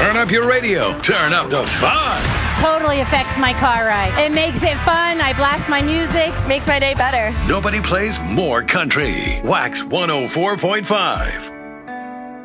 Turn up your radio. Turn up the fun. Totally affects my car ride. It makes it fun. I blast my music. Makes my day better. Nobody plays more country. Wax 104.5.